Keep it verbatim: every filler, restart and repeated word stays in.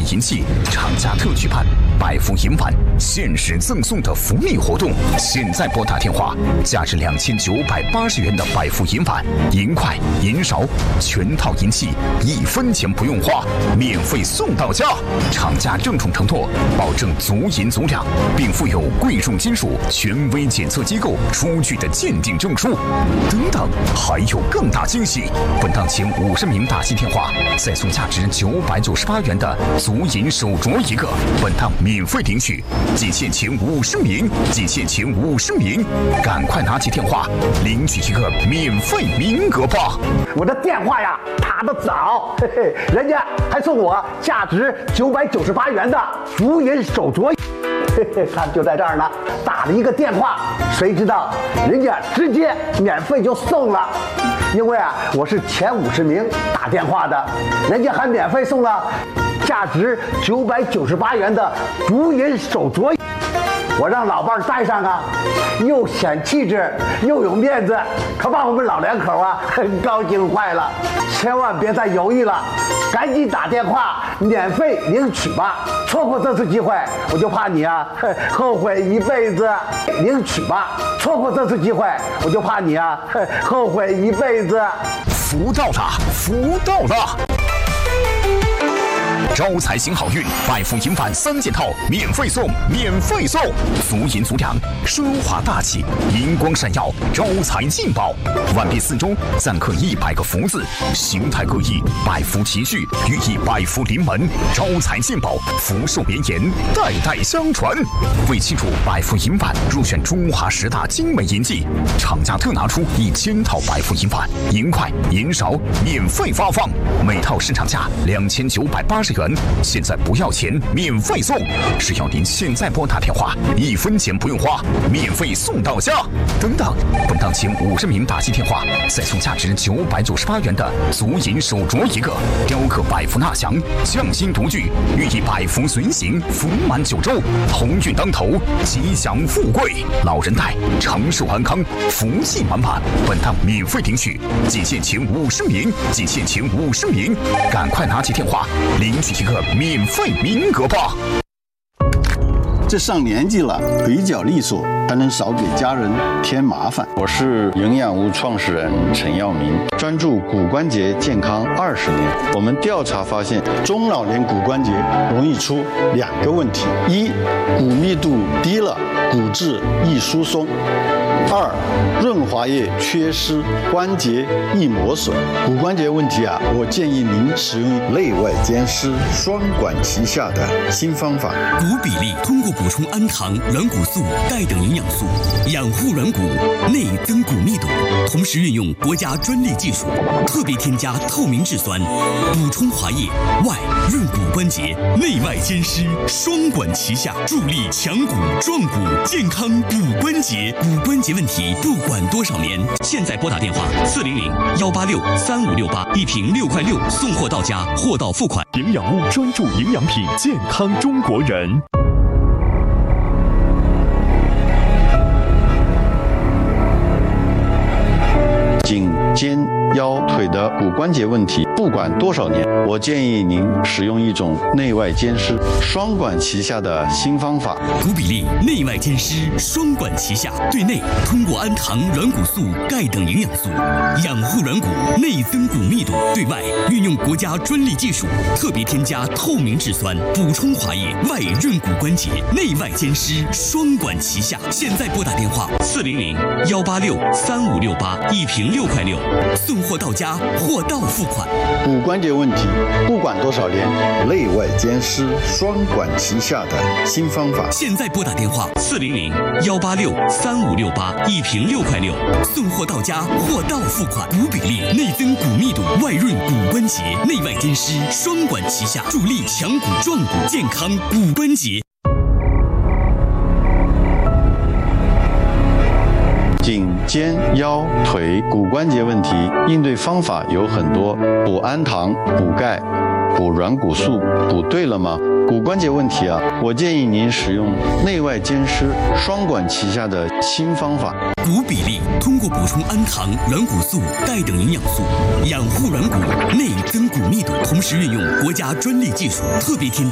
美银器厂家特举办百福银晚限时赠送的福利活动，现在拨打电话，价值两千九百八十元的百福银碗、银筷、银勺全套银器，一分钱不用花，免费送到家。厂家郑重承诺，保证足银足两，并附有贵重金属权威检测机构出具的鉴定证书。等等，还有更大惊喜！本档前五十名打进电话，再送价值九百九十八元的足银手镯一个。本档免费领取，仅限前五十名，仅限前五十名，赶快拿起电话领取一个免费名额吧！ 我的电话呀打得早，嘿嘿，人家还送我价值九百九十八元的足银手镯，嘿嘿，看就在这儿呢。打了一个电话，谁知道人家直接免费就送了。因为啊，我是前五十名打电话的，人家还免费送了价值九百九十八元的足银手镯，我让老伴儿戴上啊，又显气质又有面子，可把我们老两口啊高兴坏了。千万别再犹豫了，赶紧打电话免费领取吧！错过这次机会，我就怕你啊后悔一辈子。领取吧！错过这次机会，我就怕你啊后悔一辈子。 福到了，福到了！招财行好运，百福银晚三件套免费送，免费送！足银足两，奢华大气，银光闪耀，招财进宝。碗壁四周錾刻一百个福字，形态各异，百福齐聚，寓意百福临门，招财进宝，福寿绵延，代代相传。为庆祝百福银晚入选中华十大精美银器，厂家特拿出一千套百福银碗、银筷、银勺免费发放，每套市场价两千九百八十元。现在不要钱，免费送！只要您现在拨打电话，一分钱不用花，免费送到家。等等，本档前五十名打进电话，再送价值九百九十八元的足银手镯一个，雕刻百福纳祥，匠心独具，寓意百福随行，福满九州，鸿运当头，吉祥富贵，老人戴，长寿安康，福气满满。本档免费领取，仅限前五十名，仅限前五十名，赶快拿起电话领取一个免费名额吧！ 这上年纪了，腿脚利索，才能少给家人添麻烦。 我是营养屋创始人陈耀明，专注骨关节健康二十年。我们调查发现， 中老年骨关节容易出两个问题：一，骨密度低了，骨质易疏松；二，润滑液缺失，关节易磨损。骨关节问题啊，我建议您使用内外兼施、双管齐下的新方法。 骨比例通过补充氨糖、软骨素、钙等营养素，养护软骨，内增骨密度，同时运用国家专利技术，特别添加透明质酸，补充滑液，外润骨关节，内外兼施，双管齐下，助力强骨壮骨，健康骨关节。骨关节问题不管多少年，现在拨打电话四零零幺八六三五六八，一瓶六块六，送货到家，货到付款。 营养屋专注营养品，健康中国人。 颈、肩、腰、腿的骨关节问题，不管多少年，我建议您使用一种内外兼施、双管齐下的新方法。 骨比例内外兼施，双管齐下，对内通过氨糖、软骨素、钙等营养素养护软骨，内增骨密度；对外运用国家专利技术，特别添加透明质酸，补充滑液，外润骨关节，内外兼施，双管齐下。现在拨打电话四零零幺八六三五六八，一瓶六块六，送货到家，货到付款。 骨关节问题不管多少年，内外兼施、双管齐下的新方法。 现在拨打电话四零零幺八六三五六八，一瓶六块六，送货到家，货到付款。骨比例内增骨密度，外润骨关节，内外兼施，双管齐下，助力强骨壮骨，健康骨关节。 颈、肩、腰、腿骨关节问题应对方法有很多，补氨糖、补钙、补软骨素，补对了吗？骨关节问题啊，我建议您使用内外兼施、双管齐下的新方法。 骨比例通过补充氨糖、软骨素、钙等营养素，养护软骨，内增骨密度，同时运用国家专利技术，特别添